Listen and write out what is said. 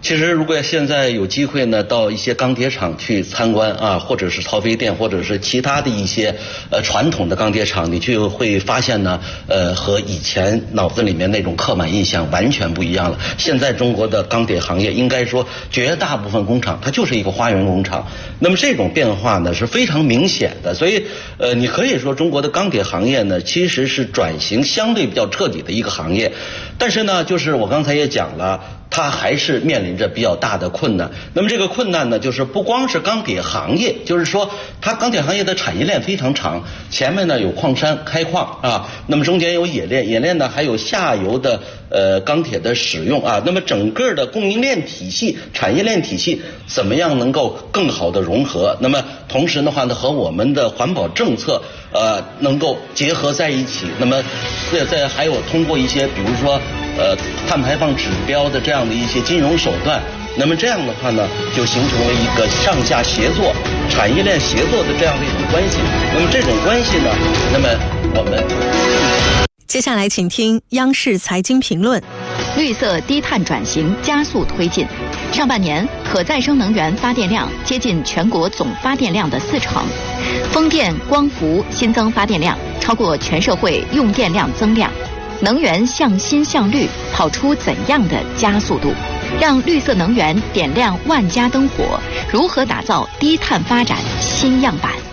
其实，如果现在有机会呢，到一些钢铁厂去参观啊，或者是陶飞店，或者是其他的一些传统的钢铁厂，你就会发现呢，和以前脑子里面那种刻板印象完全不一样了。现在中国的钢铁行业，应该说绝大部分工厂它就是一个花园工厂。那么这种变化呢是非常明显的，所以你可以说中国的钢铁行业呢其实是转型相对比较彻底的一个行业，但是呢，就是我刚才也讲了。它还是面临着比较大的困难。那么这个困难呢，就是不光是钢铁行业，就是说它钢铁行业的产业链非常长，前面呢有矿山开矿啊，那么中间有冶炼，冶炼呢还有下游的钢铁的使用啊，那么整个的供应链体系、产业链体系怎么样能够更好的融合？那么同时的话呢，和我们的环保政策能够结合在一起。那么再还有通过一些比如说碳排放指标的这样的一些金融手段，那么这样的话呢，就形成了一个上下协作、产业链协作的这样的一种关系。那么这种关系呢，那么我们接下来请听央视财经评论。 绿色低碳转型加速推进，上半年可再生能源发电量接近全国总发电量的40%，风电、光伏新增发电量超过全社会用电量增量。能源向新向绿跑出怎样的加速度？让绿色能源点亮万家灯火，如何打造低碳发展新样板？